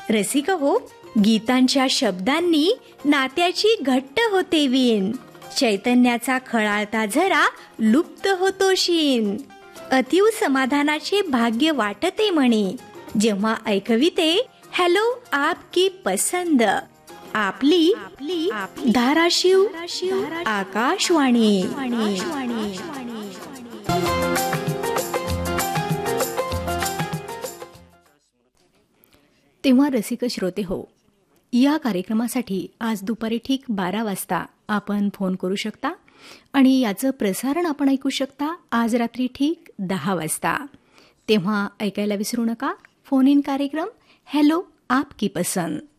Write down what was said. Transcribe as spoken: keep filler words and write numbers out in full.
रसिक हो, गीतांच्या शब्दांनी नात्याची घट्ट होते वीण, चैतन्याचा खळाळता झरा लुप्त होतो शीन. अतीव समाधानाचे भाग्य वाटते म्हणे जेव्हा ऐकविते हॅलो आपकी पसंद, आपली आपली धाराशिव आकाशवाणी. तेव्हा रसिक श्रोते हो, या कार्यक्रमासाठी आज दुपारी ठीक बारा वाजता आपण फोन करू शकता आणि याचं प्रसारण आपण ऐकू शकता आज रात्री ठीक दहा वाजता. तेव्हा ऐकायला विसरू नका फोन इन कार्यक्रम हॅलो आपकी पसंद.